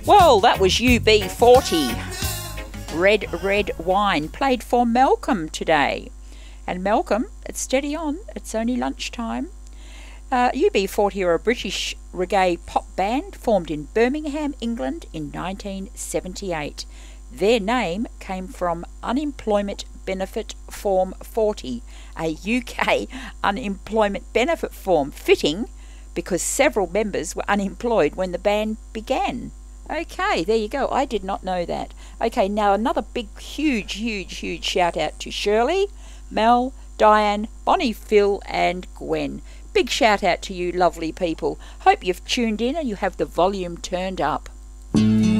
Well, that was UB40. Red, Red Wine, played for Malcolm today. And Malcolm, it's steady on, it's only lunchtime. UB40 are a British reggae pop band formed in Birmingham, England in 1978. Their name came from Unemployment Benefit Form 40, a UK unemployment benefit form, fitting because several members were unemployed when the band began. Okay, there you go. I did not know that. Okay, now another big, huge shout out to Shirley, Mel, Diane, Bonnie, Phil and Gwen. Big shout out to you lovely people. Hope you've tuned in and you have the volume turned up.